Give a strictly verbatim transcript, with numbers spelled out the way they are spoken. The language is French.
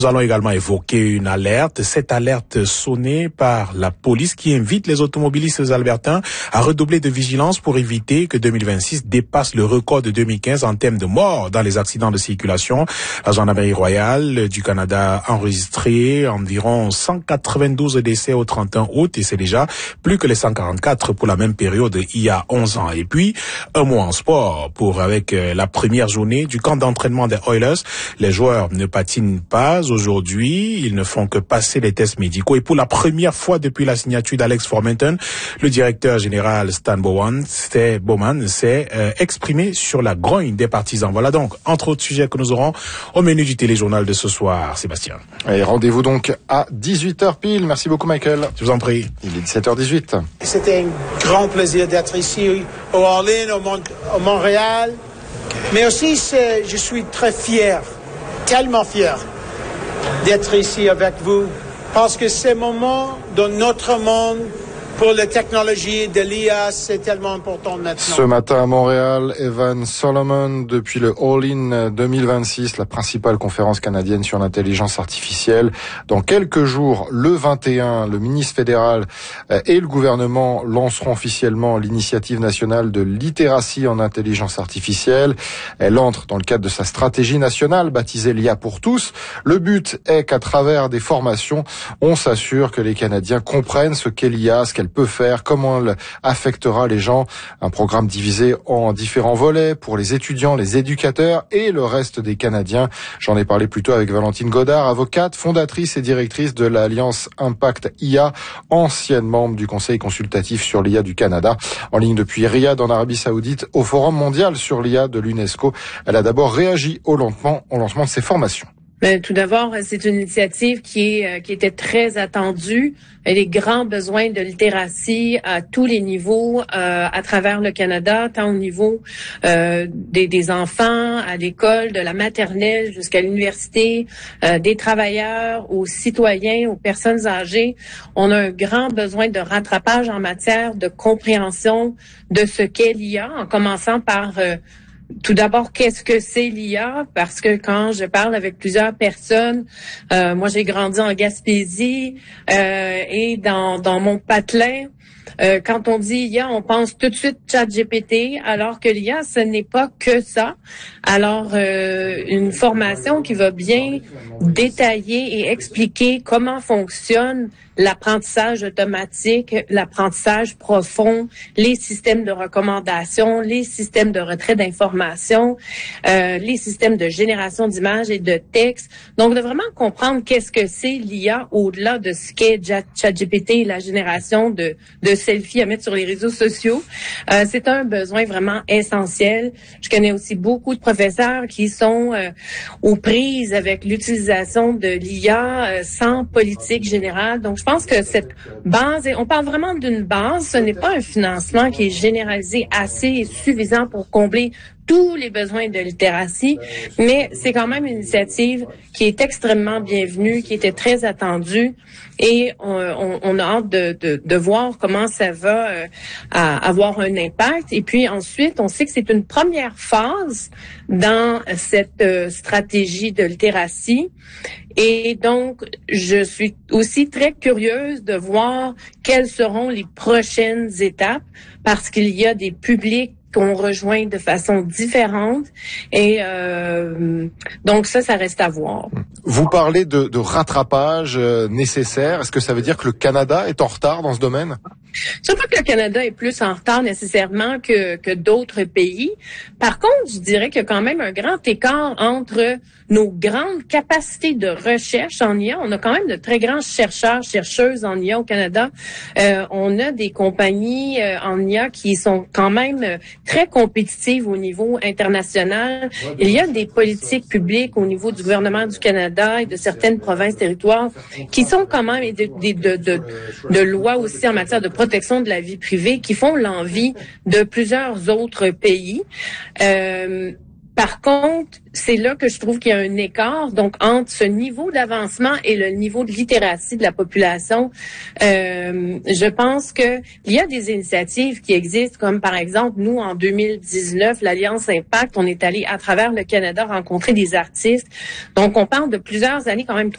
Nous allons également évoquer une alerte, cette alerte sonnée par la police qui invite les automobilistes albertains à redoubler de vigilance pour éviter que deux mille vingt-six dépasse le record de deux mille quinze en termes de morts dans les accidents de circulation. La Gendarmerie royale du Canada a enregistré environ cent quatre-vingt-douze décès au trente et un août et c'est déjà plus que les cent quarante-quatre pour la même période il y a onze ans. Et puis, un mot en sport pour avec la première journée du camp d'entraînement des Oilers. Les joueurs ne patinent pas aujourd'hui, ils ne font que passer les tests médicaux et pour la première fois depuis la signature d'Alex Formenton, le directeur général Stan Bowman s'est Bowman s'est euh, exprimé sur la grogne des partisans. Voilà donc entre autres sujets que nous aurons au menu du téléjournal de ce soir. Sébastien. Et rendez-vous donc à dix-huit heures pile. Merci beaucoup Michael. Je vous en prie. Il est dix-sept heures dix-huit. C'était un grand plaisir d'être ici au All-In, au, Mon- au Montréal. Mais aussi, c'est, je suis très fier, tellement fier d'être ici avec vous, parce que ces moments dans notre monde, pour la technologie de l'I A, c'est tellement important maintenant. Ce matin à Montréal, Evan Solomon, depuis le All-In deux mille vingt-six, la principale conférence canadienne sur l'intelligence artificielle. Dans quelques jours, le vingt et un, le ministre fédéral et le gouvernement lanceront officiellement l'initiative nationale de littératie en intelligence artificielle. Elle entre dans le cadre de sa stratégie nationale baptisée l'I A pour tous. Le but est qu'à travers des formations, on s'assure que les Canadiens comprennent ce qu'est l'I A, ce qu'elle peut faire, comment elle affectera les gens. Un programme divisé en différents volets pour les étudiants, les éducateurs et le reste des Canadiens. J'en ai parlé plus tôt avec Valentine Godard, avocate, fondatrice et directrice de l'Alliance Impact I A, ancienne membre du Conseil consultatif sur l'I A du Canada. En ligne depuis Riyad en Arabie Saoudite au Forum mondial sur l'I A de l'UNESCO. Elle a d'abord réagi au lancement, au lancement de ses formations. Mais tout d'abord, c'est une initiative qui est qui était très attendue. Il y a des grands besoins de littératie à tous les niveaux euh, à travers le Canada, tant au niveau euh, des, des enfants, à l'école, de la maternelle jusqu'à l'université, euh, des travailleurs, aux citoyens, aux personnes âgées. On a un grand besoin de rattrapage en matière de compréhension de ce qu'est l'I A, en commençant par euh, tout d'abord, qu'est-ce que c'est l'I A? Parce que quand je parle avec plusieurs personnes, euh, moi j'ai grandi en Gaspésie euh, et dans, dans mon patelin, euh, quand on dit I A, on pense tout de suite ChatGPT, alors que l'I A, ce n'est pas que ça. Alors, euh, une formation qui va bien détailler et expliquer comment fonctionne l'apprentissage automatique, l'apprentissage profond, les systèmes de recommandation, les systèmes de retrait d'informations, euh, les systèmes de génération d'images et de textes. Donc, de vraiment comprendre qu'est-ce que c'est l'I A au-delà de ce qu'est ChatGPT et la génération de, de selfies à mettre sur les réseaux sociaux. Euh, c'est un besoin vraiment essentiel. Je connais aussi beaucoup de professeurs qui sont euh, aux prises avec l'utilisation de l'I A euh, sans politique générale. Donc, je pense que cette base, on parle vraiment d'une base, ce n'est pas un financement qui est généralisé assez et suffisant pour combler tous les besoins de littératie, mais c'est quand même une initiative qui est extrêmement bienvenue, qui était très attendue et on, on, on a hâte de, de, de voir comment ça va euh, à avoir un impact. Et puis ensuite, on sait que c'est une première phase dans cette euh, stratégie de littératie. Et donc, je suis aussi très curieuse de voir quelles seront les prochaines étapes parce qu'il y a des publics qu'on rejoint de façon différente et euh, donc ça, ça reste à voir. Vous parlez de, de rattrapage euh, nécessaire. Est-ce que ça veut dire que le Canada est en retard dans ce domaine? Je ne sais pas que le Canada est plus en retard nécessairement que, que d'autres pays. Par contre, je dirais qu'il y a quand même un grand écart entre nos grandes capacités de recherche en I A. On a quand même de très grands chercheurs, chercheuses en I A au Canada. Euh, on a des compagnies euh, en I A qui sont quand même euh, très compétitives au niveau international. Il y a des politiques publiques au niveau du gouvernement du Canada et de certaines provinces, territoires qui sont quand même des de, de, de, de lois aussi en matière de protection de la vie privée qui font l'envie de plusieurs autres pays. Euh, Par contre, c'est là que je trouve qu'il y a un écart donc entre ce niveau d'avancement et le niveau de littératie de la population. Euh, je pense que il y a des initiatives qui existent, comme par exemple, nous, en deux mille dix-neuf, l'Alliance Impact, on est allé à travers le Canada rencontrer des artistes. Donc, on parle de plusieurs années, quand même